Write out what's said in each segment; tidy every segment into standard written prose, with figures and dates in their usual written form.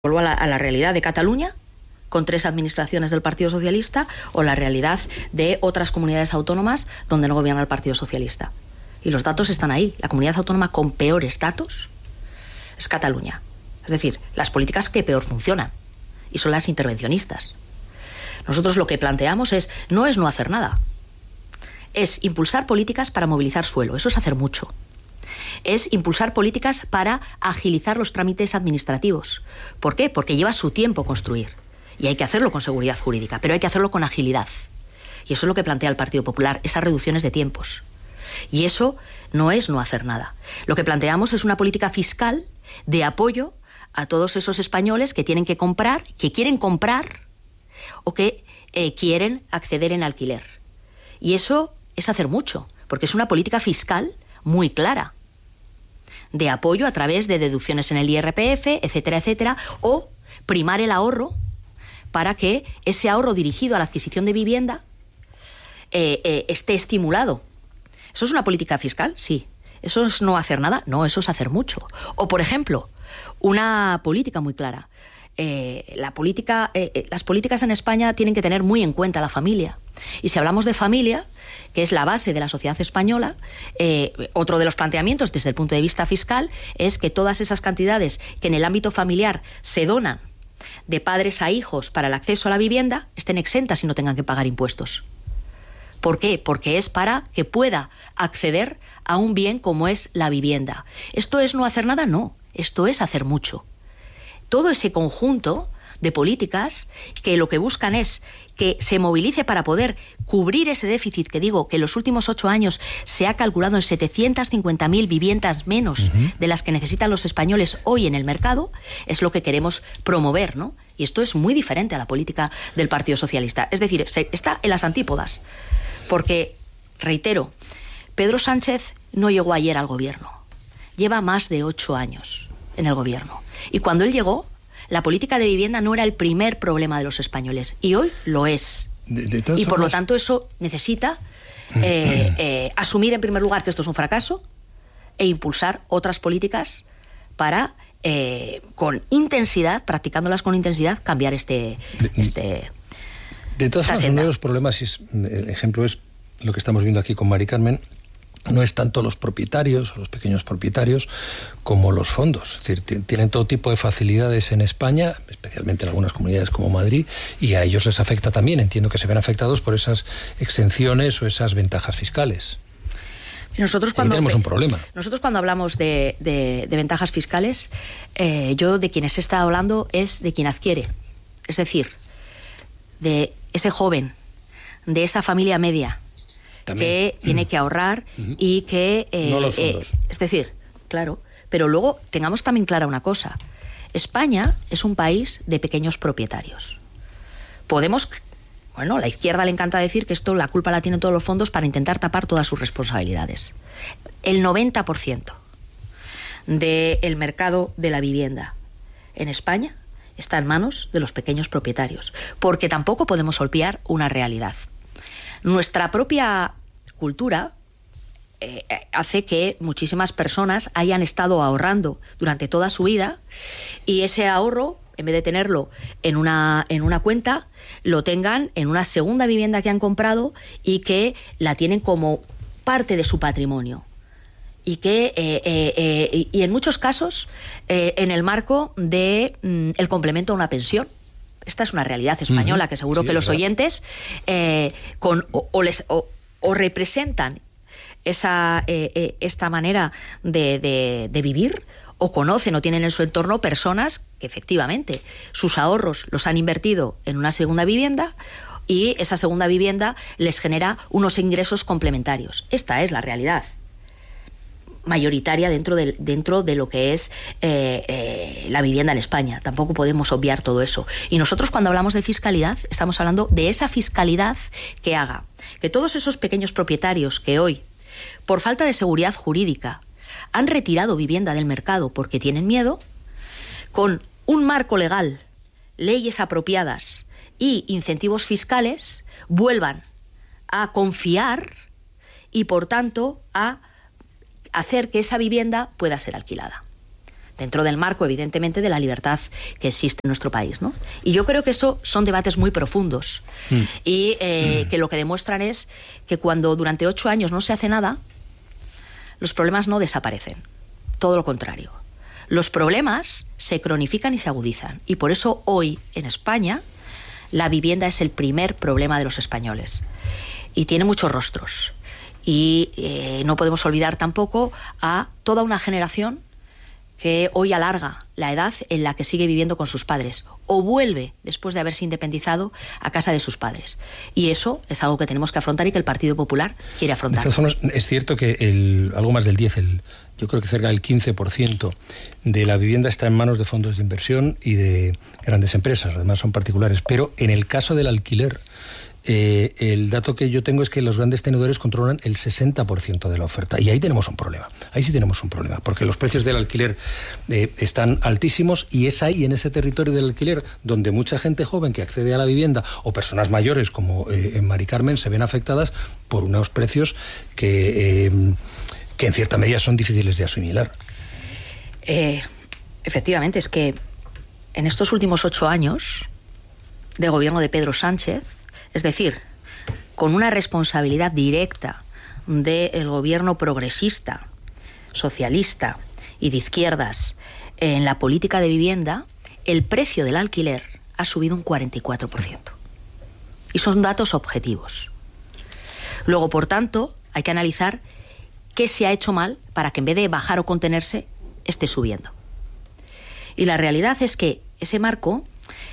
Vuelvo a la realidad de Cataluña, con 3 administraciones del Partido Socialista, o la realidad de otras comunidades autónomas donde no gobierna el Partido Socialista. Y los datos están ahí. La comunidad autónoma con peores datos es Cataluña. Es decir, las políticas que peor funcionan, y son las intervencionistas. Nosotros lo que planteamos no es no hacer nada. Es impulsar políticas para movilizar suelo. Eso es hacer mucho. Es impulsar políticas para agilizar los trámites administrativos. ¿Por qué? Porque lleva su tiempo construir. Y hay que hacerlo con seguridad jurídica, pero hay que hacerlo con agilidad. Y eso es lo que plantea el Partido Popular, esas reducciones de tiempos. Y eso no es no hacer nada. Lo que planteamos es una política fiscal de apoyo a todos esos españoles que tienen que comprar, que quieren comprar o que quieren acceder en alquiler. Y eso es hacer mucho, porque es una política fiscal muy clara, de apoyo a través de deducciones en el IRPF, etcétera, etcétera, o primar el ahorro para que ese ahorro dirigido a la adquisición de vivienda esté estimulado. ¿Eso es una política fiscal? Sí. ¿Eso es no hacer nada? No, eso es hacer mucho. O, por ejemplo, una política muy clara. Las políticas en España tienen que tener muy en cuenta la familia. Y si hablamos de familia, que es la base de la sociedad española, otro de los planteamientos desde el punto de vista fiscal es que todas esas cantidades que en el ámbito familiar se donan de padres a hijos para el acceso a la vivienda estén exentas y no tengan que pagar impuestos. ¿Por qué? Porque es para que pueda acceder a un bien como es la vivienda. ¿Esto es no hacer nada? No, esto es hacer mucho. Todo ese conjunto de políticas que lo que buscan es que se movilice para poder cubrir ese déficit que digo que en los últimos 8 años se ha calculado en 750.000 viviendas menos de las que necesitan los españoles hoy en el mercado, es lo que queremos promover, ¿no? Y esto es muy diferente a la política del Partido Socialista. Es decir, está en las antípodas. Porque, reitero, Pedro Sánchez no llegó ayer al gobierno. Lleva más de 8 años en el gobierno. Y cuando él llegó, la política de vivienda no era el primer problema de los españoles. Y hoy lo es. Y por lo tanto eso necesita asumir en primer lugar que esto es un fracaso e impulsar otras políticas para, con intensidad, practicándolas con intensidad, cambiar De todas formas, uno de los problemas, el ejemplo es lo que estamos viendo aquí con Mari Carmen, no es tanto los propietarios o los pequeños propietarios como los fondos. Es decir, tienen todo tipo de facilidades en España, especialmente en algunas comunidades como Madrid, y a ellos les afecta también. Entiendo que se ven afectados por esas exenciones o esas ventajas fiscales. Nosotros cuando tenemos un problema. Nosotros cuando hablamos de ventajas fiscales, yo de quienes he estado hablando es de quien adquiere. Es decir, de ese joven, de esa familia media, también, que tiene que ahorrar y que... no los fondos. Es decir, claro, pero luego tengamos también clara una cosa. España es un país de pequeños propietarios. La izquierda le encanta decir que la culpa la tienen todos los fondos para intentar tapar todas sus responsabilidades. El 90% del mercado de la vivienda en España está en manos de los pequeños propietarios, porque tampoco podemos obviar una realidad. Nuestra propia cultura hace que muchísimas personas hayan estado ahorrando durante toda su vida y ese ahorro, en vez de tenerlo en una cuenta, lo tengan en una segunda vivienda que han comprado y que la tienen como parte de su patrimonio. Y que y en muchos casos en el marco de el complemento a una pensión. Esta es una realidad española que seguro que los oyentes o representan esta manera de vivir, o conocen o tienen en su entorno personas que efectivamente sus ahorros los han invertido en una segunda vivienda y esa segunda vivienda les genera unos ingresos complementarios. Esta es la realidad mayoritaria dentro de lo que es la vivienda en España. Tampoco podemos obviar todo eso. Y nosotros cuando hablamos de fiscalidad estamos hablando de esa fiscalidad que haga que todos esos pequeños propietarios que hoy, por falta de seguridad jurídica, han retirado vivienda del mercado porque tienen miedo, con un marco legal, leyes apropiadas y incentivos fiscales, vuelvan a confiar y por tanto a hacer que esa vivienda pueda ser alquilada. dentro del marco, evidentemente, de la libertad que existe en nuestro país, ¿no? Y yo creo que eso son debates muy profundos y que lo que demuestran es que cuando durante 8 años no se hace nada, los problemas no desaparecen, todo lo contrario. Los problemas se cronifican y se agudizan, y por eso hoy en España la vivienda es el primer problema de los españoles y tiene muchos rostros. Y no podemos olvidar tampoco a toda una generación que hoy alarga la edad en la que sigue viviendo con sus padres o vuelve, después de haberse independizado, a casa de sus padres. Y eso es algo que tenemos que afrontar y que el Partido Popular quiere afrontar. De todas formas, es cierto que algo más del 10, yo creo que cerca del 15% de la vivienda está en manos de fondos de inversión y de grandes empresas, además son particulares. Pero en el caso del alquiler, el dato que yo tengo es que los grandes tenedores controlan el 60% de la oferta, y ahí tenemos un problema, ahí sí tenemos un problema, porque los precios del alquiler están altísimos, y es ahí, en ese territorio del alquiler, donde mucha gente joven que accede a la vivienda, o personas mayores como en Mari Carmen, se ven afectadas por unos precios que en cierta medida son difíciles de asimilar. Efectivamente, es que en estos últimos 8 años de gobierno de Pedro Sánchez, es decir, con una responsabilidad directa del gobierno progresista, socialista y de izquierdas en la política de vivienda, el precio del alquiler ha subido un 44%. Y son datos objetivos. Luego, por tanto, hay que analizar qué se ha hecho mal para que en vez de bajar o contenerse, esté subiendo. Y la realidad es que ese marco,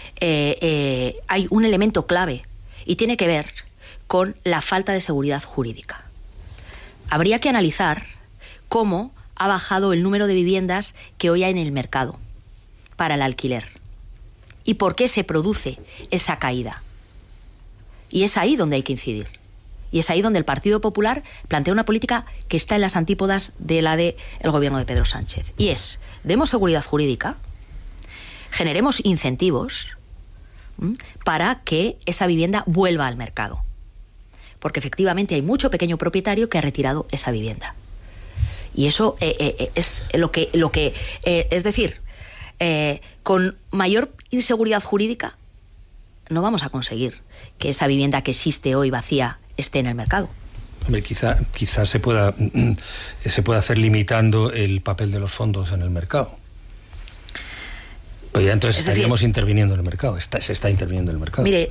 hay un elemento clave, y tiene que ver con la falta de seguridad jurídica. Habría que analizar cómo ha bajado el número de viviendas que hoy hay en el mercado para el alquiler y por qué se produce esa caída. Y es ahí donde hay que incidir. Y es ahí donde el Partido Popular plantea una política que está en las antípodas de la del gobierno de Pedro Sánchez. Y es, demos seguridad jurídica, generemos incentivos para que esa vivienda vuelva al mercado. Porque efectivamente hay mucho pequeño propietario que ha retirado esa vivienda. Y eso es lo que es decir, con mayor inseguridad jurídica no vamos a conseguir que esa vivienda que existe hoy vacía esté en el mercado. Hombre, quizá se pueda hacer limitando el papel de los fondos en el mercado. Pues ya entonces estaríamos interviniendo en el mercado. Se está interviniendo en el mercado. Mire,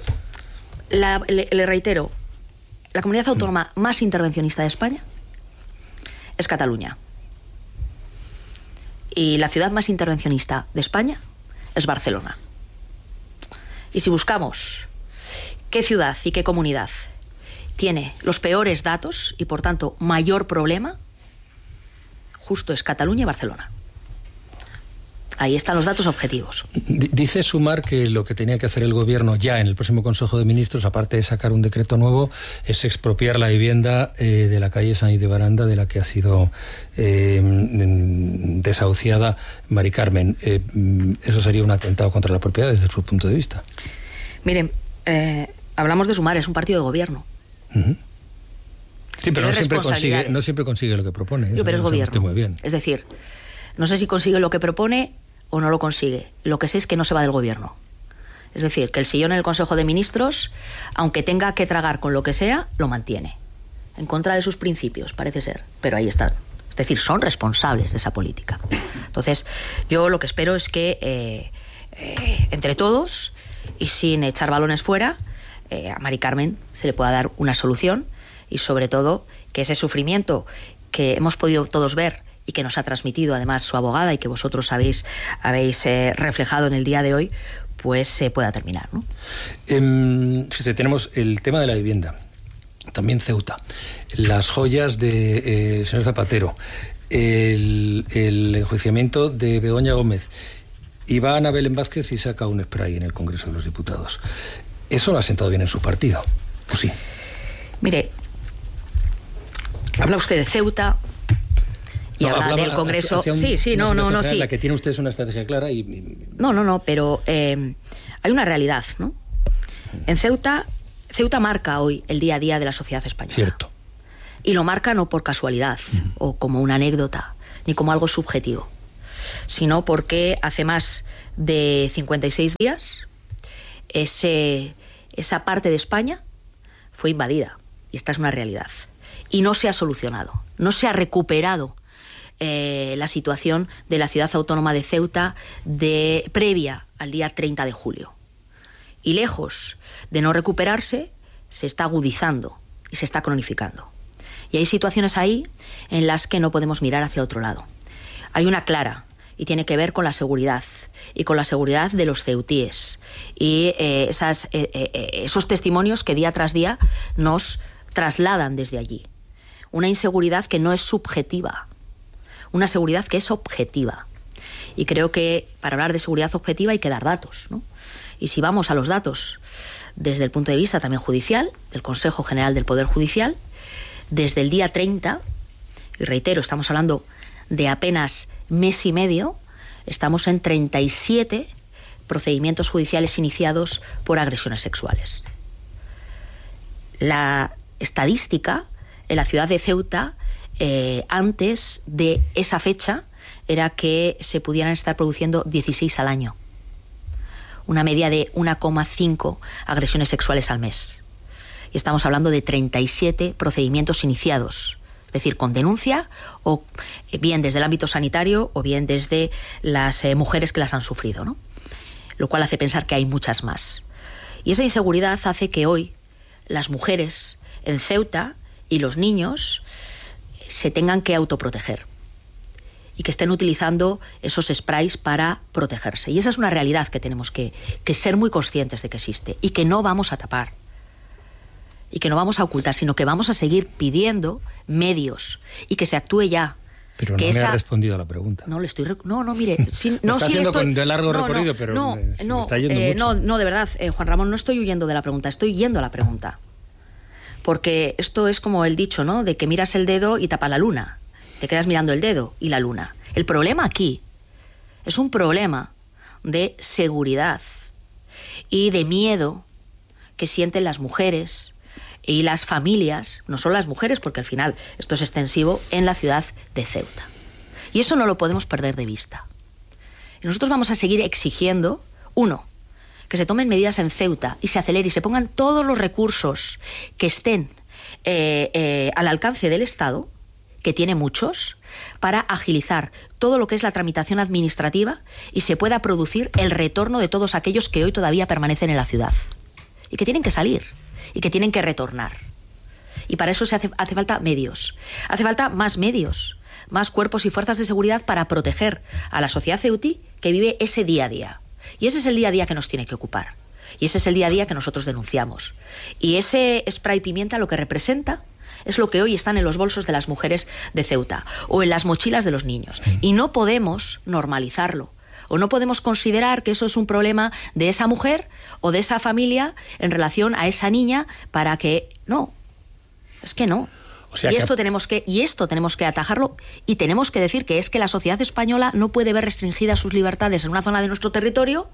le reitero, la comunidad autónoma más intervencionista de España es Cataluña. Y la ciudad más intervencionista de España es Barcelona. Y si buscamos qué ciudad y qué comunidad tiene los peores datos y, por tanto, mayor problema, justo es Cataluña y Barcelona. Ahí están los datos objetivos. Dice Sumar que lo que tenía que hacer el gobierno ya en el próximo Consejo de Ministros, aparte de sacar un decreto nuevo, es expropiar la vivienda de la calle San Ildebaranda, de la que ha sido desahuciada Mari Carmen. Eso sería un atentado contra la propiedad desde su punto de vista. Miren, hablamos de Sumar, es un partido de gobierno. Sí, pero no siempre consigue lo que propone. Pero es gobierno. Muy bien. Es decir, no sé si consigue lo que propone o no lo consigue. Lo que sé es que no se va del gobierno. Es decir, que el sillón en el Consejo de Ministros, aunque tenga que tragar con lo que sea, lo mantiene. En contra de sus principios, parece ser. Pero ahí están. Es decir, son responsables de esa política. Entonces, yo lo que espero es que entre todos y sin echar balones fuera, a Mari Carmen se le pueda dar una solución, y sobre todo que ese sufrimiento que hemos podido todos ver y que nos ha transmitido además su abogada y que vosotros habéis reflejado en el día de hoy, pues se pueda terminar, ¿no? Fíjate, tenemos el tema de la vivienda, también Ceuta, las joyas de señor Zapatero, el enjuiciamiento de Begoña Gómez, y va Ana Belén Vázquez y saca un spray en el Congreso de los Diputados. Eso no ha sentado bien en su partido, ¿o sí? Mire, habla usted de Ceuta y habla del Congreso. No. La que tiene usted es una estrategia clara y... No, pero hay una realidad, ¿no? En Ceuta marca hoy el día a día de la sociedad española. Cierto. Y lo marca no por casualidad o como una anécdota, ni como algo subjetivo. sino porque hace más de 56 días esa parte de España fue invadida, y esta es una realidad, y no se ha solucionado, no se ha recuperado la situación de la ciudad autónoma de Ceuta previa al día 30 de julio. Y lejos de no recuperarse, se está agudizando y se está cronificando. Y hay situaciones ahí en las que no podemos mirar hacia otro lado. Hay una clara, y tiene que ver con la seguridad, y con la seguridad de los ceutíes, y esos testimonios que día tras día nos trasladan desde allí. Una inseguridad que no es subjetiva, una seguridad que es objetiva. Y creo que para hablar de seguridad objetiva hay que dar datos, ¿no? Y si vamos a los datos desde el punto de vista también judicial, del Consejo General del Poder Judicial, desde el día 30, y reitero, estamos hablando de apenas mes y medio, estamos en 37 procedimientos judiciales iniciados por agresiones sexuales. La estadística en la ciudad de Ceuta, antes de esa fecha, era que se pudieran estar produciendo 16 al año. Una media de 1,5 agresiones sexuales al mes. Y estamos hablando de 37 procedimientos iniciados, es decir, con denuncia, o bien desde el ámbito sanitario o bien desde las mujeres que las han sufrido, ¿no? Lo cual hace pensar que hay muchas más. Y esa inseguridad hace que hoy las mujeres en Ceuta y los niños se tengan que autoproteger y que estén utilizando esos sprays para protegerse. Y esa es una realidad que tenemos que ser muy conscientes de que existe y que no vamos a tapar y que no vamos a ocultar, sino que vamos a seguir pidiendo medios y que se actúe ya. Pero no me ha respondido a la pregunta. No, mire... Está haciendo con de largo recorrido, pero me está yendo mucho. No, de verdad, Juan Ramón, no estoy huyendo de la pregunta, estoy yendo a la pregunta. Porque esto es como el dicho, ¿no?, de que miras el dedo y tapa la luna. Te quedas mirando el dedo y la luna. El problema aquí es un problema de seguridad y de miedo que sienten las mujeres y las familias, no solo las mujeres, porque al final esto es extensivo, en la ciudad de Ceuta. Y eso no lo podemos perder de vista. Y nosotros vamos a seguir exigiendo, uno, que se tomen medidas en Ceuta y se acelere y se pongan todos los recursos que estén al alcance del Estado, que tiene muchos, para agilizar todo lo que es la tramitación administrativa y se pueda producir el retorno de todos aquellos que hoy todavía permanecen en la ciudad y que tienen que salir y que tienen que retornar. Y para eso hace falta medios. Hace falta más medios, más cuerpos y fuerzas de seguridad para proteger a la sociedad ceutí que vive ese día a día. Y ese es el día a día que nos tiene que ocupar. Y ese es el día a día que nosotros denunciamos. Y ese spray pimienta lo que representa es lo que hoy están en los bolsos de las mujeres de Ceuta o en las mochilas de los niños. Y no podemos normalizarlo. O no podemos considerar que eso es un problema de esa mujer o de esa familia en relación a esa niña para que... No, es que no. O sea, esto tenemos que atajarlo y tenemos que decir que es que la sociedad española no puede ver restringidas sus libertades en una zona de nuestro territorio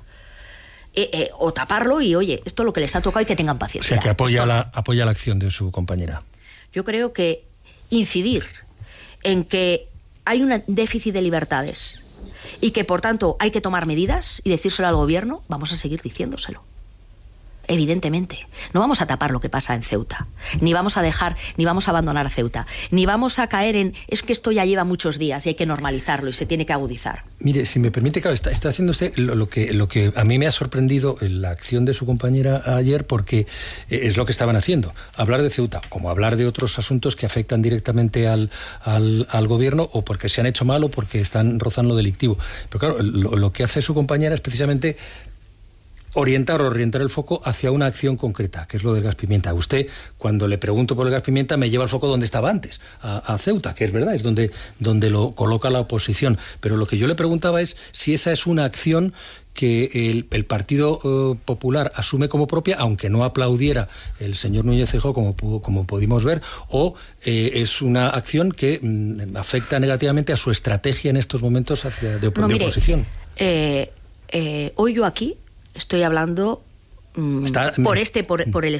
o taparlo y, oye, esto es lo que les ha tocado y que tengan paciencia. O sea, que apoya la acción de su compañera. Yo creo que incidir en que hay un déficit de libertades y que, por tanto, hay que tomar medidas y decírselo al gobierno, vamos a seguir diciéndoselo. Evidentemente, no vamos a tapar lo que pasa en Ceuta, ni vamos a abandonar a Ceuta, ni vamos a caer en es que esto ya lleva muchos días y hay que normalizarlo y se tiene que agudizar. Mire, si me permite, claro, está haciendo usted lo que a mí me ha sorprendido en la acción de su compañera ayer, porque es lo que estaban haciendo, hablar de Ceuta, como hablar de otros asuntos que afectan directamente al gobierno, o porque se han hecho mal o porque están rozando lo delictivo. Pero claro, lo que hace su compañera es precisamente orientar el foco hacia una acción concreta, que es lo del gas pimienta. Usted, cuando le pregunto por el gas pimienta, me lleva el foco donde estaba antes, a Ceuta, que es verdad, es donde lo coloca la oposición. Pero lo que yo le preguntaba es si esa es una acción que el Partido Popular asume como propia, aunque no aplaudiera el señor Núñez Feijóo como pudimos ver, o es una acción que afecta negativamente a su estrategia en estos momentos de oposición. Hoy yo aquí estoy hablando por el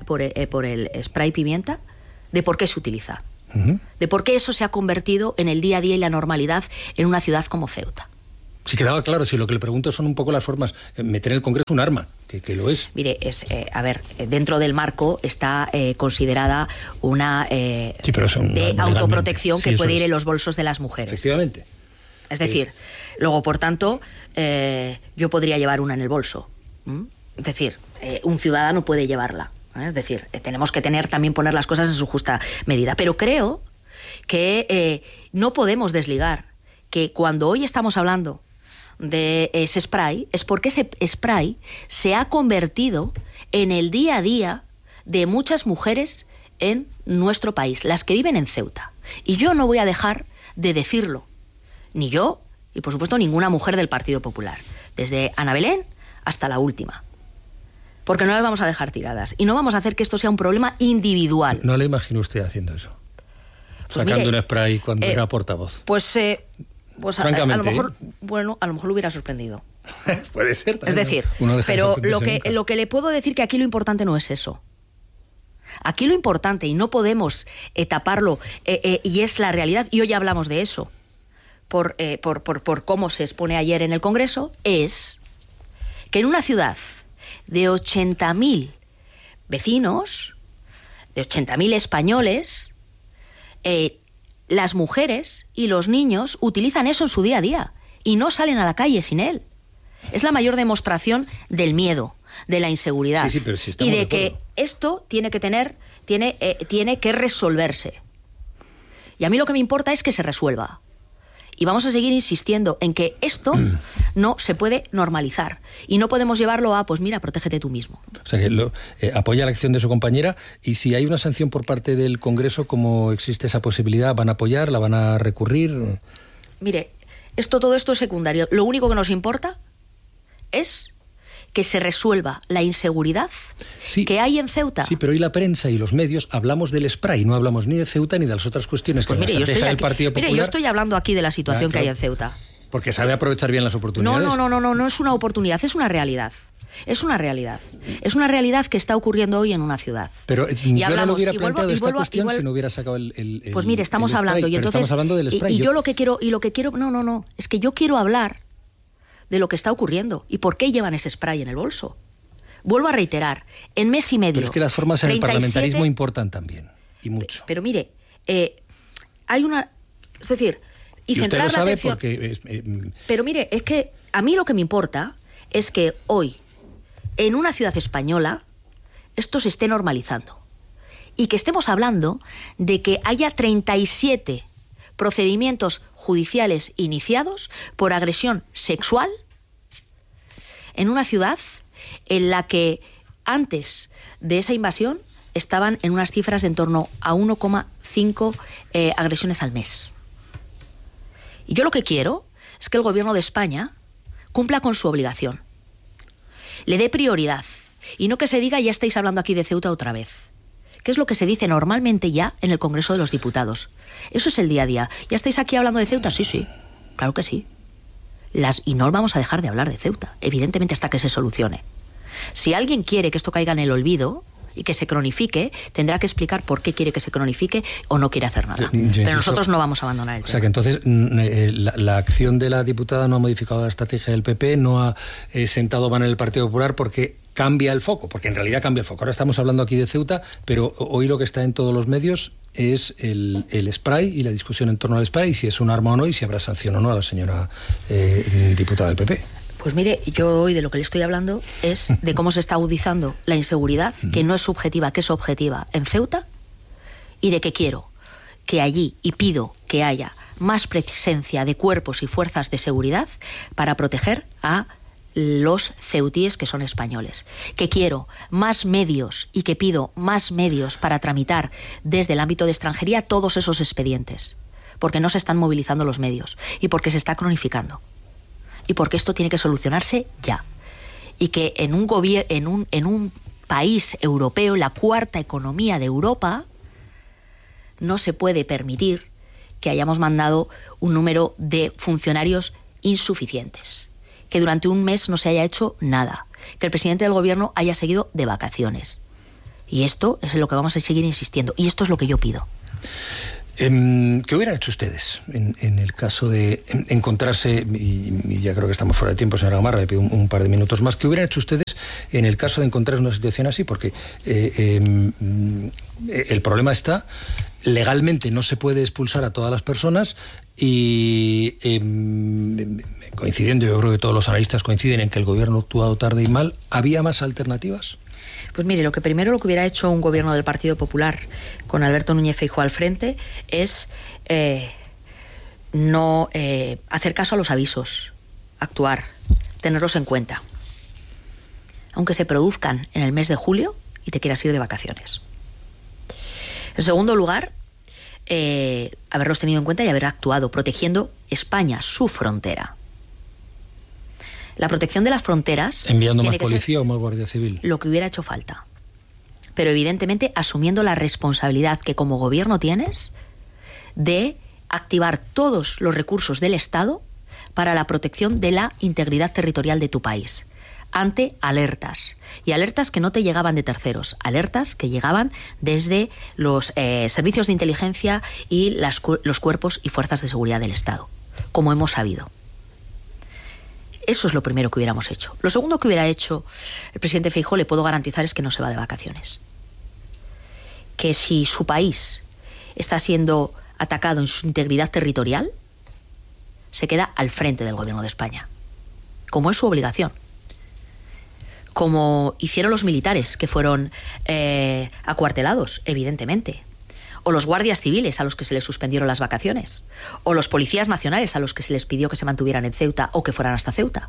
spray pimienta, de por qué se utiliza, de por qué eso se ha convertido en el día a día y la normalidad en una ciudad como Ceuta. Si quedaba claro, si lo que le pregunto son un poco las formas, meter en el Congreso un arma, que lo es. Mire, dentro del marco está considerada una de autoprotección que puede ir en los bolsos de las mujeres. Efectivamente. Es decir, luego, por tanto, yo podría llevar una en el bolso. Es decir, un ciudadano puede llevarla. Es decir, tenemos que poner las cosas en su justa medida. Pero creo que no podemos desligar que cuando hoy estamos hablando de ese spray, es porque ese spray se ha convertido en el día a día de muchas mujeres en nuestro país, las que viven en Ceuta. Y yo no voy a dejar de decirlo, ni yo, y por supuesto ninguna mujer del Partido Popular, desde Ana Belén hasta la última. Porque no las vamos a dejar tiradas, y no vamos a hacer que esto sea un problema individual. ¿No le imagino usted haciendo eso? Pues sacando un spray cuando era portavoz. Pues francamente, a lo mejor, a lo mejor lo hubiera sorprendido. Puede ser. Es decir, pero lo que le puedo decir que aquí lo importante no es eso. Aquí lo importante, y no podemos taparlo, y es la realidad, y hoy hablamos de eso, por cómo se expone ayer en el Congreso, es que en una ciudad de 80.000 vecinos, de 80.000 españoles, las mujeres y los niños utilizan eso en su día a día y no salen a la calle sin él. Es la mayor demostración del miedo, de la inseguridad, sí, pero si y de que esto tiene que resolverse. Y a mí lo que me importa es que se resuelva. Y vamos a seguir insistiendo en que esto no se puede normalizar. Y no podemos llevarlo a, pues mira, protégete tú mismo. O sea, que apoya la acción de su compañera, y si hay una sanción por parte del Congreso, ¿cómo existe esa posibilidad? ¿Van a apoyar? ¿La van a recurrir? Mire, todo esto es secundario. Lo único que nos importa es que se resuelva la inseguridad que hay en Ceuta. Sí, pero hoy la prensa y los medios hablamos del spray, no hablamos ni de Ceuta ni de las otras cuestiones que la estrategia del Partido Popular... Mire, yo estoy hablando aquí de la situación que hay en Ceuta. Porque sabe aprovechar bien las oportunidades. No es una oportunidad, es una realidad. Es una realidad. Es una realidad que está ocurriendo hoy en una ciudad. Pero yo no lo hubiera planteado esta cuestión si no hubiera sacado el pues mire, estamos hablando, y entonces... Estamos hablando del spray. Y yo lo que quiero... No, es que yo quiero hablar de lo que está ocurriendo y por qué llevan ese spray en el bolso. Vuelvo a reiterar, en mes y medio... Pero es que las formas en el parlamentarismo importan también, y mucho. Pero mire, hay una... Es decir, y centrar usted lo la sabe atención... porque... Pero mire, es que a mí lo que me importa es que hoy, en una ciudad española, esto se esté normalizando. Y que estemos hablando de que haya 37 procedimientos judiciales iniciados por agresión sexual en una ciudad en la que antes de esa invasión estaban en unas cifras de en torno a 1,5 agresiones al mes. Y yo lo que quiero es que el gobierno de España cumpla con su obligación, le dé prioridad, y no que se diga ya estáis hablando aquí de Ceuta otra vez, que es lo que se dice normalmente ya en el Congreso de los Diputados. Eso es el día a día. ¿Ya estáis aquí hablando de Ceuta? Sí, claro que sí. Y no vamos a dejar de hablar de Ceuta, evidentemente, hasta que se solucione. Si alguien quiere que esto caiga en el olvido y que se cronifique, tendrá que explicar por qué quiere que se cronifique o no quiere hacer nada. Pero nosotros no vamos a abandonar el tema. O sea que entonces la acción de la diputada no ha modificado la estrategia del PP, no ha sentado mano en el Partido Popular porque cambia el foco, porque en realidad cambia el foco. Ahora estamos hablando aquí de Ceuta, pero hoy lo que está en todos los medios es el spray y la discusión en torno al spray, y si es un arma o no, y si habrá sanción o no a la señora diputada del PP. Pues mire, yo hoy de lo que le estoy hablando es de cómo se está agudizando la inseguridad, que no es subjetiva, que es objetiva, en Ceuta, y de que quiero que allí, y pido que haya más presencia de cuerpos y fuerzas de seguridad para proteger a los ceutíes que son españoles. Que quiero más medios y que pido más medios para tramitar desde el ámbito de extranjería todos esos expedientes, porque no se están movilizando los medios y porque se está cronificando. Y porque esto tiene que solucionarse ya. Y que en un país europeo, la cuarta economía de Europa, no se puede permitir que hayamos mandado un número de funcionarios insuficientes, que durante un mes no se haya hecho nada, que el presidente del gobierno haya seguido de vacaciones. Y esto es en lo que vamos a seguir insistiendo. Y esto es lo que yo pido. ¿Qué hubieran hecho ustedes en el caso de encontrarse, y ya creo que estamos fuera de tiempo, señora Gamarra, le pido un par de minutos más, ¿qué hubieran hecho ustedes en el caso de encontrarse en una situación así? Porque el problema está, legalmente no se puede expulsar a todas las personas y coincidiendo, yo creo que todos los analistas coinciden en que el gobierno ha actuado tarde y mal, ¿había más alternativas? Pues mire, lo que hubiera hecho un gobierno del Partido Popular con Alberto Núñez Feijóo al frente es no hacer caso a los avisos, actuar, tenerlos en cuenta, aunque se produzcan en el mes de julio y te quieras ir de vacaciones. En segundo lugar, haberlos tenido en cuenta y haber actuado protegiendo España, su frontera. La protección de las fronteras... ¿Enviando más policía o más guardia civil? Lo que hubiera hecho falta. Pero evidentemente asumiendo la responsabilidad que como gobierno tienes de activar todos los recursos del Estado para la protección de la integridad territorial de tu país, ante alertas. Y alertas que no te llegaban de terceros, alertas que llegaban desde los servicios de inteligencia y los cuerpos y fuerzas de seguridad del Estado, como hemos sabido. Eso es lo primero que hubiéramos hecho. Lo segundo que hubiera hecho el presidente Feijóo, le puedo garantizar, es que no se va de vacaciones. Que si su país está siendo atacado en su integridad territorial, se queda al frente del gobierno de España, como es su obligación. Como hicieron los militares que fueron acuartelados, evidentemente. O los guardias civiles a los que se les suspendieron las vacaciones, o los policías nacionales a los que se les pidió que se mantuvieran en Ceuta o que fueran hasta Ceuta.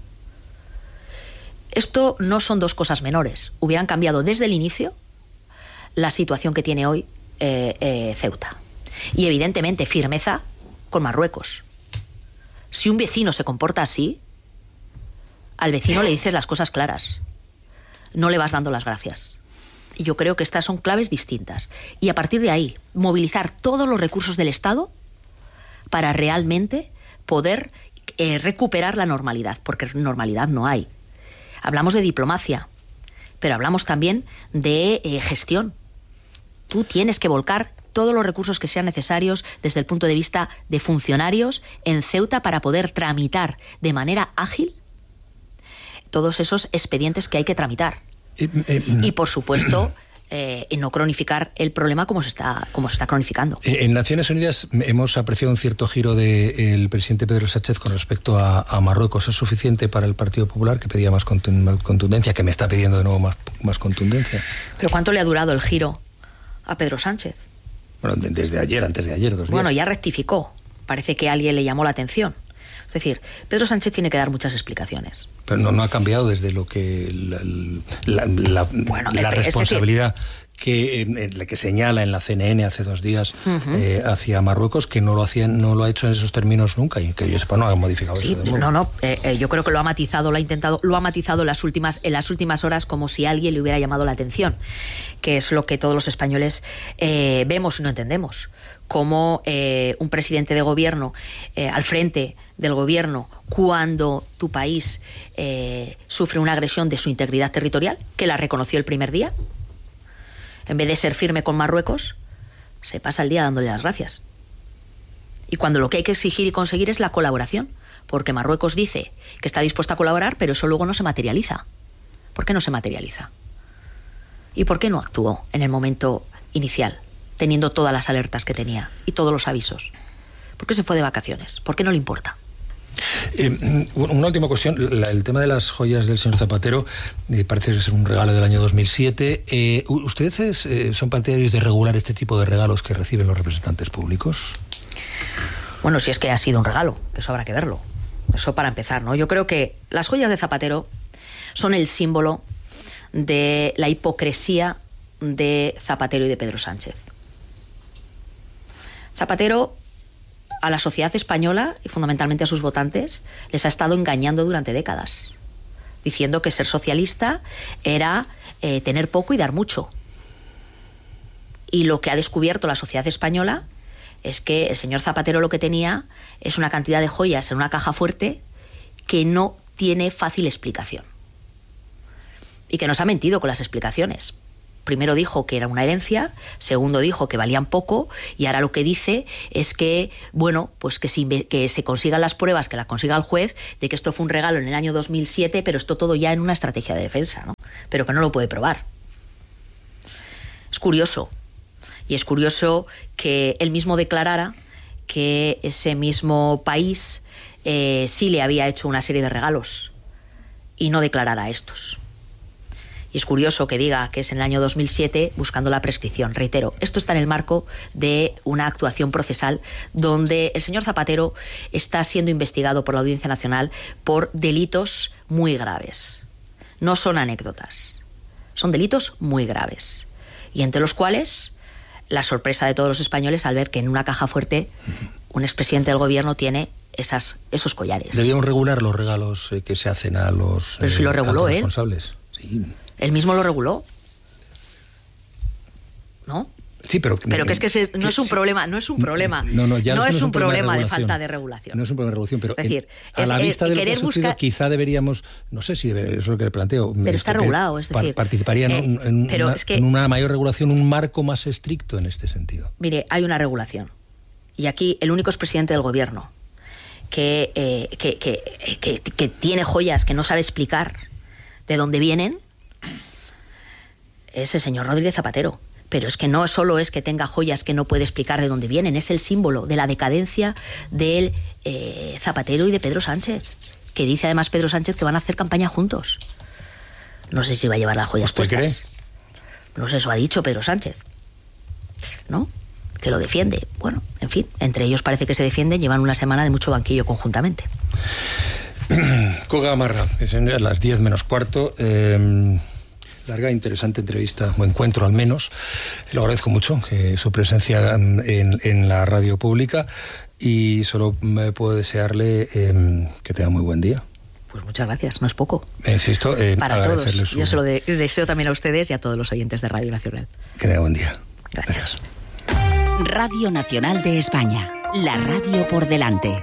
Esto no son dos cosas menores. Hubieran cambiado desde el inicio la situación que tiene hoy Ceuta. Y evidentemente firmeza con Marruecos. Si un vecino se comporta así, al vecino le dices las cosas claras. No le vas dando las gracias. Y yo creo que estas son claves distintas. Y a partir de ahí, movilizar todos los recursos del Estado para realmente poder recuperar la normalidad, porque normalidad no hay. Hablamos de diplomacia, pero hablamos también de gestión. Tú tienes que volcar todos los recursos que sean necesarios desde el punto de vista de funcionarios en Ceuta para poder tramitar de manera ágil todos esos expedientes que hay que tramitar. Y por supuesto, no cronificar el problema como se está cronificando. En Naciones Unidas hemos apreciado un cierto giro del presidente Pedro Sánchez con respecto a Marruecos. ¿Es suficiente para el Partido Popular, que pedía más contundencia, que me está pidiendo de nuevo más contundencia? ¿Pero cuánto le ha durado el giro a Pedro Sánchez? Bueno, desde ayer, antes de ayer, 2 días. Bueno, ya rectificó. Parece que alguien le llamó la atención. Es decir, Pedro Sánchez tiene que dar muchas explicaciones. Pero no ha cambiado desde lo que la responsabilidad que señala en la CNN hace 2 días hacia Marruecos, que no lo ha hecho en esos términos nunca, y que yo sepa no ha modificado eso. Yo creo que lo ha matizado, lo ha matizado en las últimas horas, como si alguien le hubiera llamado la atención, que es lo que todos los españoles vemos y no entendemos. Como un presidente de gobierno al frente del gobierno, cuando tu país sufre una agresión de su integridad territorial, que la reconoció el primer día, en vez de ser firme con Marruecos, se pasa el día dándole las gracias. Y cuando lo que hay que exigir y conseguir es la colaboración, porque Marruecos dice que está dispuesta a colaborar, pero eso luego no se materializa. ¿Por qué no se materializa? ¿Y por qué no actuó en el momento inicial, teniendo todas las alertas que tenía y todos los avisos? ¿Por qué se fue de vacaciones? ¿Por qué no le importa? Una última cuestión. El tema de las joyas del señor Zapatero parece ser un regalo del año 2007. ¿Ustedes son partidarios de regular este tipo de regalos que reciben los representantes públicos? Bueno, si es que ha sido un regalo, eso habrá que verlo. Eso para empezar, ¿no? Yo creo que las joyas de Zapatero son el símbolo de la hipocresía de Zapatero y de Pedro Sánchez. Zapatero a la sociedad española y fundamentalmente a sus votantes les ha estado engañando durante décadas, diciendo que ser socialista era tener poco y dar mucho. Y lo que ha descubierto la sociedad española es que el señor Zapatero lo que tenía es una cantidad de joyas en una caja fuerte que no tiene fácil explicación. Y que nos ha mentido con las explicaciones. primero dijo que era una herencia, segundo dijo que valían poco, y ahora lo que dice es que, bueno, pues que se consigan las pruebas, que las consiga el juez, de que esto fue un regalo en el año 2007, pero esto todo ya en una estrategia de defensa, ¿no? Pero que no lo puede probar. Es curioso. Y es curioso que él mismo declarara que ese mismo país sí le había hecho una serie de regalos y no declarara estos. Y es curioso que diga que es en el año 2007 buscando la prescripción. Reitero, esto está en el marco de una actuación procesal donde el señor Zapatero está siendo investigado por la Audiencia Nacional por delitos muy graves. No son anécdotas, son delitos muy graves. Y entre los cuales la sorpresa de todos los españoles al ver que en una caja fuerte un expresidente del gobierno tiene esos collares. Debíamos regular los regalos que se hacen a los Pero si lo reguló él. Responsables. Sí. Él mismo lo reguló, ¿no? Sí, pero que no es un problema, no es un problema. No es un problema de falta de regulación. No es un problema de regulación, pero es decir, a la vista de lo que ha sucedido, quizá deberíamos, no sé si eso es lo que le planteo. Pero está regulado, es decir, participaría en una mayor regulación, un marco más estricto en este sentido. Mire, hay una regulación. Y aquí el único expresidente del gobierno que tiene joyas que no sabe explicar de dónde vienen es el señor Rodríguez Zapatero. Pero es que no solo es que tenga joyas que no puede explicar de dónde vienen, es el símbolo de la decadencia del Zapatero y de Pedro Sánchez, que dice además Pedro Sánchez que van a hacer campaña juntos. No sé si va a llevar las joyas puestas. ¿Usted cree? No sé, eso ha dicho Pedro Sánchez, ¿no? Que lo defiende. Bueno, en fin, entre ellos parece que se defienden, llevan una semana de mucho banquillo conjuntamente. Cuca Gamarra, es a las 10 menos cuarto. Larga, interesante entrevista, o encuentro al menos. Le agradezco mucho su presencia en la radio pública y solo me puedo desearle que tenga muy buen día. Pues muchas gracias, no es poco. Insisto, para todos. Yo se lo deseo también a ustedes y a todos los oyentes de Radio Nacional. Que tenga buen día. Gracias. Radio Nacional de España, la radio por delante.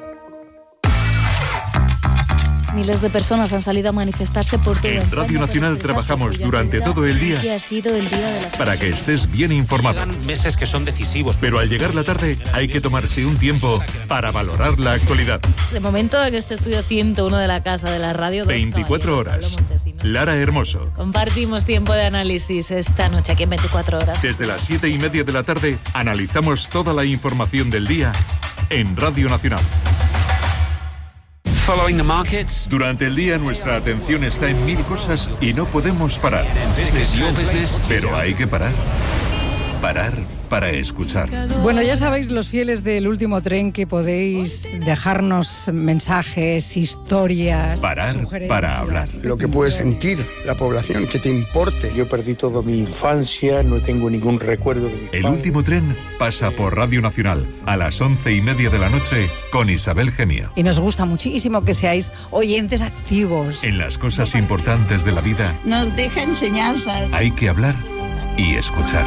Miles de personas han salido a manifestarse por toda En Radio Nacional trabajamos durante todo el día que ha sido el día de la... para que estés bien informado. Llegan meses que son decisivos. Pero al llegar la tarde hay que tomarse un tiempo para valorar la actualidad. De momento en este estudio 101 de la Casa de la Radio... 24 horas. Lara Hermoso. Compartimos tiempo de análisis esta noche aquí en 24 horas. Desde las 7:30 de la tarde analizamos toda la información del día en Radio Nacional. Following the markets. Durante el día nuestra atención está en mil cosas y no podemos parar. Pero hay que parar. Parar para escuchar. Bueno, ya sabéis, los fieles del Último Tren, que podéis dejarnos mensajes, historias... Parar para hablar. Lo que puede sentir la población, que te importe. Yo perdí toda mi infancia, no tengo ningún recuerdo de mi El Último Tren pasa por Radio Nacional a las 11:30 de la noche con Isabel Gemio. Y nos gusta muchísimo que seáis oyentes activos. En las cosas importantes de la vida nos deja enseñanzas. Hay que hablar y escuchar.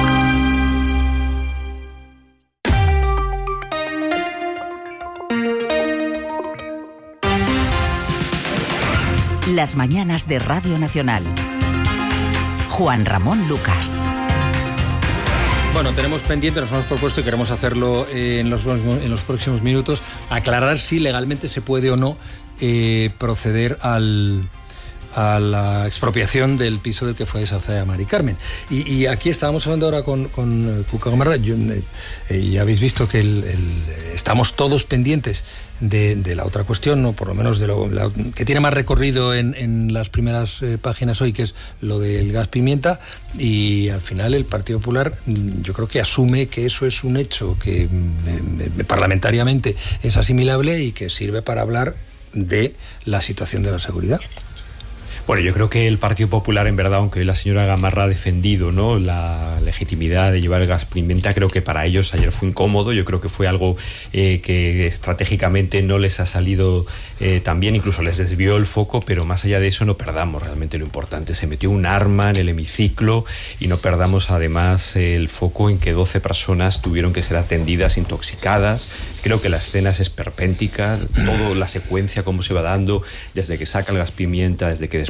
Las mañanas de Radio Nacional. Juan Ramón Lucas. Bueno, tenemos pendiente, nos hemos propuesto y queremos hacerlo en los próximos minutos, aclarar si legalmente se puede o no proceder a la expropiación del piso del que fue desahuciada Mari Carmen. Y aquí estábamos hablando ahora con Cuca Gamarra, y habéis visto que estamos todos pendientes de la otra cuestión, o por lo menos de lo que tiene más recorrido en las primeras páginas hoy, que es lo del gas pimienta, y al final el Partido Popular yo creo que asume que eso es un hecho que parlamentariamente es asimilable y que sirve para hablar de la situación de la seguridad. Bueno, yo creo que el Partido Popular, en verdad, aunque hoy la señora Gamarra ha defendido, ¿no?, la legitimidad de llevar el gas pimienta, creo que para ellos ayer fue incómodo. Yo creo que fue algo que estratégicamente no les ha salido tan bien, incluso les desvió el foco, pero más allá de eso no perdamos realmente lo importante. Se metió un arma en el hemiciclo y no perdamos además el foco en que 12 personas tuvieron que ser atendidas intoxicadas. Creo que la escena es esperpéntica, toda la secuencia, cómo se va dando, desde que saca el gas pimienta, desde que después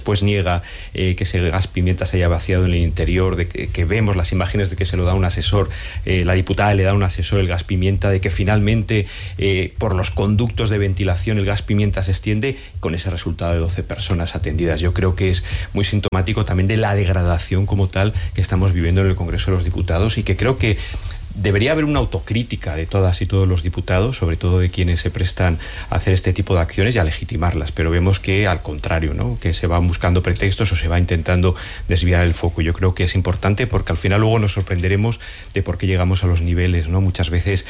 después niega que ese gas pimienta se haya vaciado en el interior, de que vemos las imágenes de que se lo da un asesor, la diputada le da a un asesor el gas pimienta, de que finalmente por los conductos de ventilación el gas pimienta se extiende, con ese resultado de 12 personas atendidas. Yo creo que es muy sintomático también de la degradación como tal que estamos viviendo en el Congreso de los Diputados, y que creo que debería haber una autocrítica de todas y todos los diputados, sobre todo de quienes se prestan a hacer este tipo de acciones y a legitimarlas, pero vemos que al contrario, ¿no?, que se van buscando pretextos o se va intentando desviar el foco. Yo creo que es importante, porque al final luego nos sorprenderemos de por qué llegamos a los niveles, ¿no?, muchas veces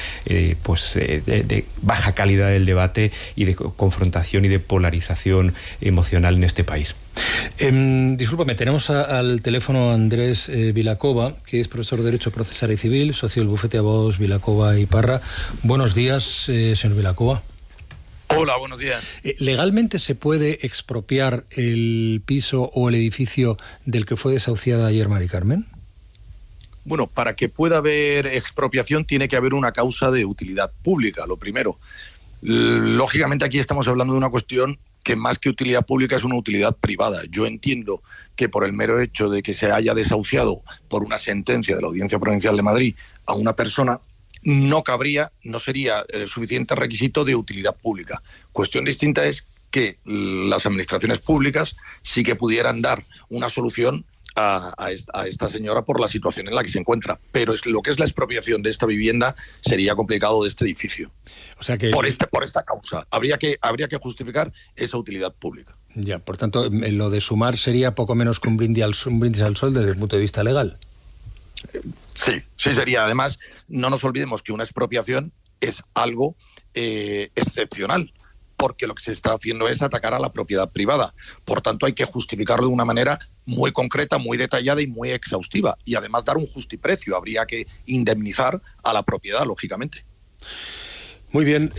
de baja calidad del debate y de confrontación y de polarización emocional en este país. Discúlpame, tenemos al teléfono a Andrés Vilacova, que es profesor de Derecho Procesal y Civil, socio del bufete de abogados Vilacova y Parra. Buenos días, señor Vilacova. Hola, buenos días. ¿Legalmente se puede expropiar el piso o el edificio del que fue desahuciada ayer Mari Carmen? Bueno, para que pueda haber expropiación tiene que haber una causa de utilidad pública, lo primero. Lógicamente aquí estamos hablando de una cuestión que más que utilidad pública es una utilidad privada. Yo entiendo que por el mero hecho de que se haya desahuciado por una sentencia de la Audiencia Provincial de Madrid a una persona, no sería el suficiente requisito de utilidad pública. Cuestión distinta es que las administraciones públicas sí que pudieran dar una solución a esta señora por la situación en la que se encuentra, pero lo que es la expropiación de esta vivienda sería complicado, de este edificio. O sea que por esta causa habría que justificar esa utilidad pública. Ya, por tanto, lo de sumar sería poco menos que un brindis al sol desde el punto de vista legal. Sí sería. Además, no nos olvidemos que una expropiación es algo excepcional, porque lo que se está haciendo es atacar a la propiedad privada. Por tanto, hay que justificarlo de una manera muy concreta, muy detallada y muy exhaustiva. Y además dar un justiprecio. Habría que indemnizar a la propiedad, lógicamente. Muy bien,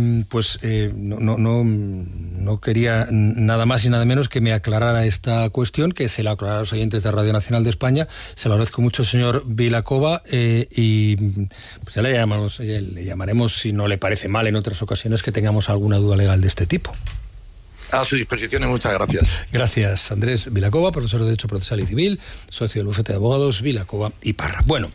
no quería nada más y nada menos que me aclarara esta cuestión, que se la aclarará a los oyentes de Radio Nacional de España. Se lo agradezco mucho, señor Vilacova, y pues ya le llamaremos, si no le parece mal en otras ocasiones que tengamos alguna duda legal de este tipo. A su disposición y muchas gracias. Gracias, Andrés Vilacova, profesor de Derecho Procesal y Civil, socio del bufete de abogados Vilacova y Parra. Bueno,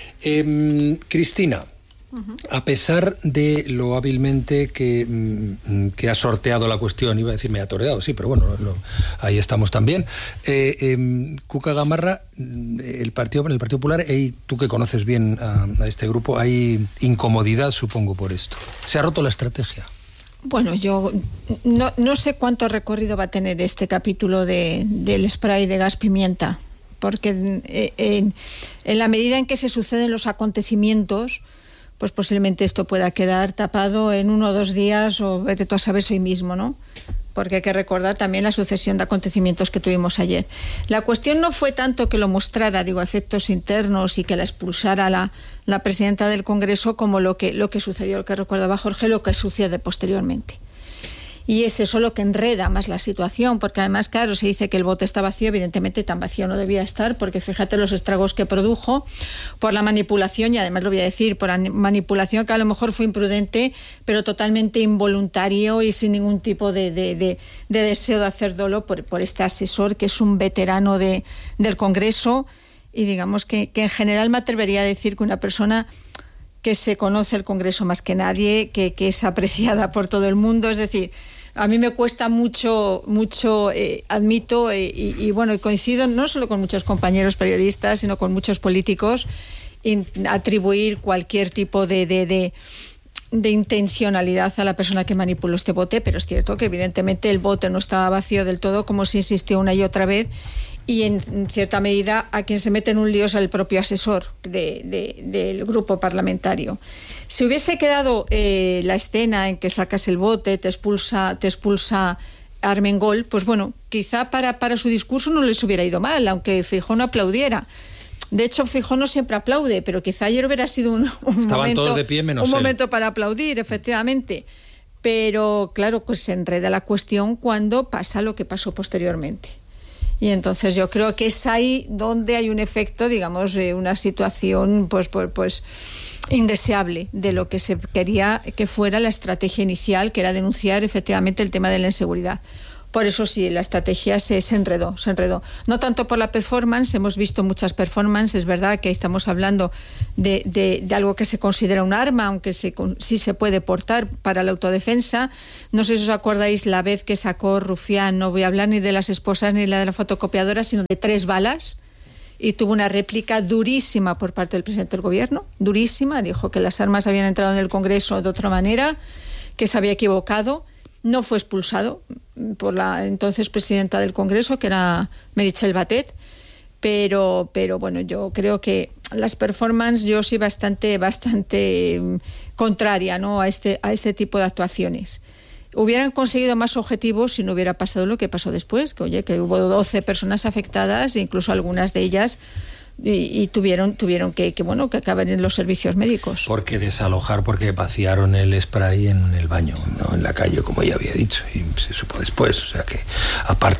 Cristina, a pesar de lo hábilmente que ha sorteado la cuestión, iba a decir me ha toreado, sí, pero bueno, ahí estamos también. Cuca Gamarra, en el Partido Popular, tú que conoces bien a este grupo, hay incomodidad, supongo, por esto. ¿Se ha roto la estrategia? Bueno, yo no sé cuánto recorrido va a tener este capítulo del spray de gas pimienta, porque en la medida en que se suceden los acontecimientos, pues posiblemente esto pueda quedar tapado en 1 o 2 días, o vete tú a saber hoy mismo, ¿no? Porque hay que recordar también la sucesión de acontecimientos que tuvimos ayer. La cuestión no fue tanto que lo mostrara, a efectos internos, y que la expulsara la presidenta del Congreso, como lo que sucedió, lo que recordaba Jorge, lo que sucede posteriormente. Y es eso lo que enreda más la situación, porque además, claro, se dice que el bote está vacío, evidentemente tan vacío no debía estar, porque fíjate los estragos que produjo por la manipulación, y además lo voy a decir, por la manipulación que a lo mejor fue imprudente, pero totalmente involuntario y sin ningún tipo de deseo de hacer dolo por este asesor, que es un veterano del Congreso, y digamos que en general me atrevería a decir que una persona que se conoce el Congreso más que nadie, que es apreciada por todo el mundo. Es decir, a mí me cuesta mucho, admito, y bueno, y coincido no solo con muchos compañeros periodistas, sino con muchos políticos, atribuir cualquier tipo de intencionalidad a la persona que manipuló este bote, pero es cierto que evidentemente el bote no estaba vacío del todo, como se insistió una y otra vez, y en cierta medida a quien se mete en un lío es el propio asesor del grupo parlamentario. Si hubiese quedado la escena en que sacas el bote, te expulsa Armengol, pues bueno, quizá para su discurso no les hubiera ido mal, aunque Feijóo no aplaudiera. De hecho, Feijóo no siempre aplaude, pero quizá ayer hubiera sido un momento, todos de pie menos un momento para aplaudir, efectivamente. Pero claro, pues se enreda la cuestión cuando pasa lo que pasó posteriormente. Y entonces yo creo que es ahí donde hay un efecto, digamos, una situación pues indeseable de lo que se quería que fuera la estrategia inicial, que era denunciar efectivamente el tema de la inseguridad. por eso sí, la estrategia se enredó. No tanto por la performance, hemos visto muchas performances, es verdad que ahí estamos hablando de algo que se considera un arma, aunque sí se puede portar para la autodefensa. No sé si os acordáis la vez que sacó Rufián, no voy a hablar ni de las esposas ni de la fotocopiadora, sino de 3 balas, y tuvo una réplica durísima por parte del presidente del gobierno, durísima, dijo que las armas habían entrado en el Congreso de otra manera, que se había equivocado. No fue expulsado por la entonces presidenta del Congreso, que era Meritxell Batet, pero bueno, yo creo que las performances, yo soy bastante contraria, ¿no?, a este tipo de actuaciones. Hubieran conseguido más objetivos si no hubiera pasado lo que pasó después, que hubo 12 personas afectadas, incluso algunas de ellas y tuvieron que acabar en los servicios médicos. Porque vaciaron el spray en el baño, no en la calle, como ya había dicho, y se supo después. O sea que aparte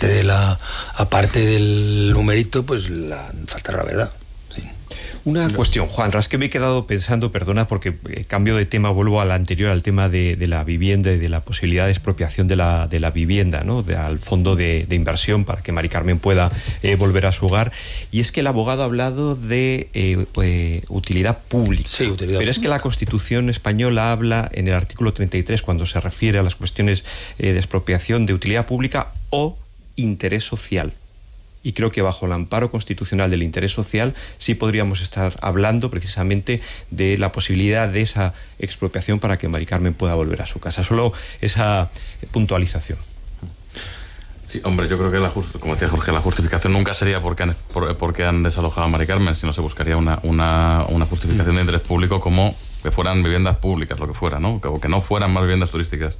del numerito, pues falta la verdad. Una cuestión, Juan, es que me he quedado pensando, perdona, porque cambio de tema, vuelvo al anterior, al tema de la vivienda y de la posibilidad de expropiación de la vivienda, ¿no?, al fondo de inversión para que Mari Carmen pueda volver a su hogar. Y es que el abogado ha hablado de utilidad pública. Sí, utilidad. Pero es que la Constitución española habla en el artículo 33, cuando se refiere a las cuestiones de expropiación, de utilidad pública o interés social. Y creo que bajo el amparo constitucional del interés social sí podríamos estar hablando precisamente de la posibilidad de esa expropiación para que Mari Carmen pueda volver a su casa. Solo esa puntualización. Sí, hombre, yo creo que como decía Jorge, la justificación nunca sería porque han desalojado a Mari Carmen, sino se buscaría una justificación de interés público, como que fueran viviendas públicas, lo que fuera, ¿no? O que no fueran más viviendas turísticas.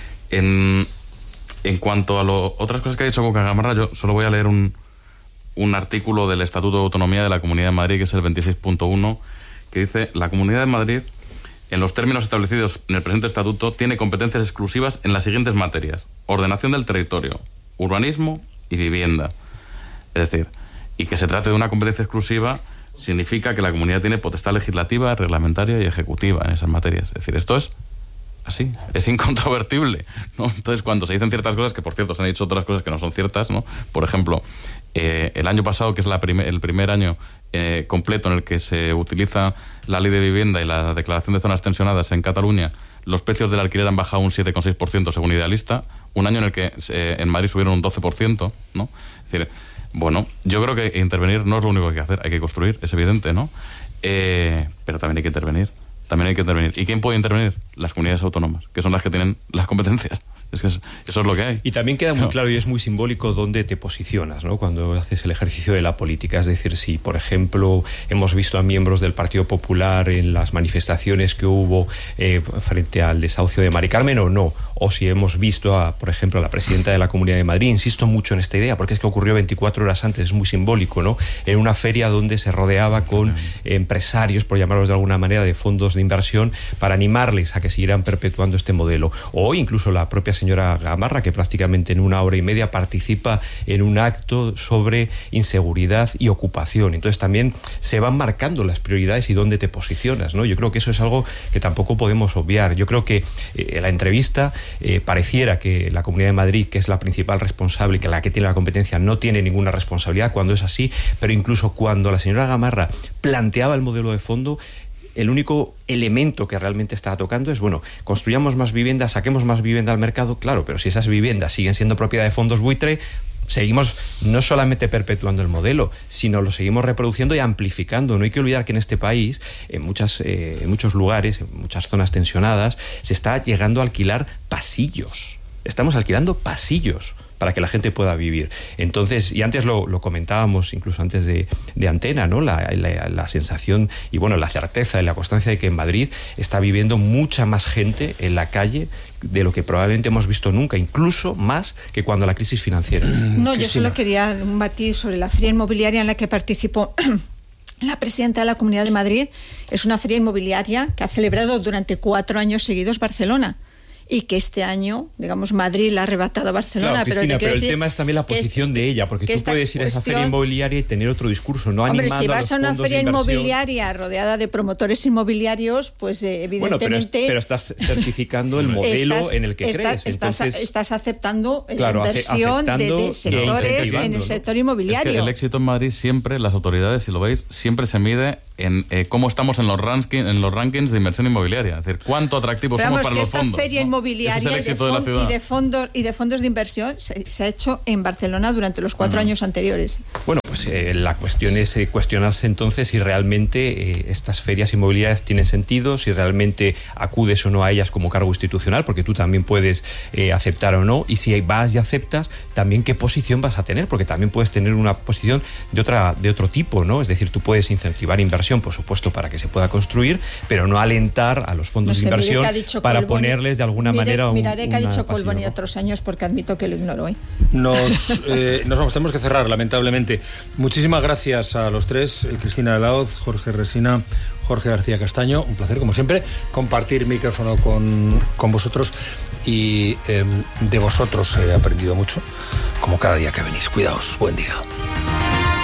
En cuanto a otras cosas que ha dicho Cuca Gamarra, yo solo voy a leer un artículo del Estatuto de Autonomía de la Comunidad de Madrid, que es el 26.1, que dice: la Comunidad de Madrid, en los términos establecidos en el presente estatuto, tiene competencias exclusivas en las siguientes materias: ordenación del territorio, urbanismo y vivienda. Es decir, y que se trate de una competencia exclusiva significa que la comunidad tiene potestad legislativa, reglamentaria y ejecutiva en esas materias. Es decir, esto es así, es incontrovertible, ¿no? Entonces, cuando se dicen ciertas cosas, que por cierto se han dicho otras cosas que no son ciertas, ¿no? Por ejemplo, el año pasado, que es el primer año completo en el que se utiliza la ley de vivienda y la declaración de zonas tensionadas en Cataluña, los precios del alquiler han bajado un 7,6% según Idealista, un año en el que en Madrid subieron un 12%, ¿no? Es decir, bueno, yo creo que intervenir no es lo único que hay que hacer, hay que construir, es evidente, ¿no? Pero también hay que intervenir. ¿Y quién puede intervenir? Las comunidades autónomas, que son las que tienen las competencias. Es que eso es lo que hay. Y también queda muy claro y es muy simbólico dónde te posicionas, ¿no?, cuando haces el ejercicio de la política. Es decir, si, por ejemplo, hemos visto a miembros del Partido Popular en las manifestaciones que hubo frente al desahucio de Mari Carmen o no, o si hemos visto, por ejemplo, a la presidenta de la Comunidad de Madrid, insisto mucho en esta idea, porque es que ocurrió 24 horas antes, es muy simbólico, ¿no?, en una feria donde se rodeaba con empresarios, por llamarlos de alguna manera, de fondos de inversión, para animarles a que siguieran perpetuando este modelo. O incluso la propia señora Gamarra, que prácticamente en 1 hora y media participa en un acto sobre inseguridad y ocupación. Entonces también se van marcando las prioridades y dónde te posicionas, ¿no? Yo creo que eso es algo que tampoco podemos obviar. Yo creo que la entrevista pareciera que la Comunidad de Madrid, que es la principal responsable y que la que tiene la competencia, no tiene ninguna responsabilidad, cuando es así, pero incluso cuando la señora Gamarra planteaba el modelo de fondo, el único elemento que realmente está tocando es, bueno, construyamos más viviendas, saquemos más vivienda al mercado, claro, pero si esas viviendas siguen siendo propiedad de fondos buitre, seguimos no solamente perpetuando el modelo, sino lo seguimos reproduciendo y amplificando. No hay que olvidar que en este país, en muchos lugares, en muchas zonas tensionadas, se está llegando a alquilar pasillos. Estamos alquilando pasillos para que la gente pueda vivir. Entonces, y antes lo comentábamos, incluso antes de antena, ¿no?, la sensación y, bueno, la certeza y la constancia de que en Madrid está viviendo mucha más gente en la calle de lo que probablemente hemos visto nunca, incluso más que cuando la crisis financiera. No, yo solo quería un matiz sobre la feria inmobiliaria en la que participó la presidenta de la Comunidad de Madrid. Es una feria inmobiliaria que ha celebrado durante 4 años seguidos Barcelona, y que este año, digamos, Madrid le ha arrebatado a Barcelona. Claro, Cristina, pero el decir tema es también la posición de ella, porque tú puedes ir a esa feria inmobiliaria y tener otro discurso, no animando a los fondos de inversión. Hombre, si vas a una feria inmobiliaria rodeada de promotores inmobiliarios, pues evidentemente... Bueno, pero estás certificando el modelo en el que crees. Estás aceptando la inversión de sectores en el sector inmobiliario. Es que el éxito en Madrid siempre, las autoridades, si lo veis, siempre se mide en cómo estamos en los rankings de inversión inmobiliaria. Es decir, cuánto atractivos somos para los fondos. Esta feria inmobiliaria y de fondos de inversión se ha hecho en Barcelona durante los 4 años anteriores. Bueno, pues la cuestión es cuestionarse entonces si realmente estas ferias inmobiliarias tienen sentido, si realmente acudes o no a ellas como cargo institucional, porque tú también puedes aceptar o no, y si vas y aceptas, también qué posición vas a tener, porque también puedes tener una posición de otro tipo, ¿no? Es decir, tú puedes incentivar inversión, por supuesto, para que se pueda construir, pero no alentar a los fondos de inversión para ponerles de alguna manera Miraré que ha dicho Colboni otros años, porque admito que lo ignoro. Tenemos que cerrar, lamentablemente. Muchísimas gracias a los tres, Cristina de Laoz, Jorge Resina, Jorge García Castaño. Un placer, como siempre, compartir micrófono con vosotros, y de vosotros he aprendido mucho, como cada día que venís. Cuidaos, buen día.